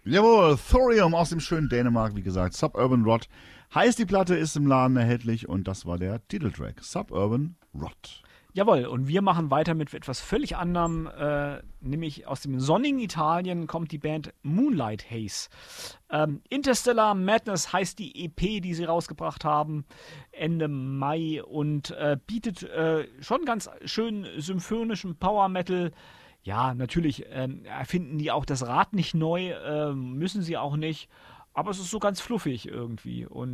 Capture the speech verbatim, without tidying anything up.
Jawohl, Thorium aus dem schönen Dänemark, wie gesagt. Suburban Rot heißt die Platte, ist im Laden erhältlich und das war der Titeltrack. Suburban Rot. Jawohl, und wir machen weiter mit etwas völlig anderem, äh, nämlich aus dem sonnigen Italien kommt die Band Moonlight Haze. Ähm, Interstellar Madness heißt die E P, die sie rausgebracht haben, Ende Mai und äh, bietet äh, schon ganz schön symphonischen Power Metal. Ja, natürlich ähm, erfinden die auch das Rad nicht neu, äh, müssen sie auch nicht, aber es ist so ganz fluffig irgendwie und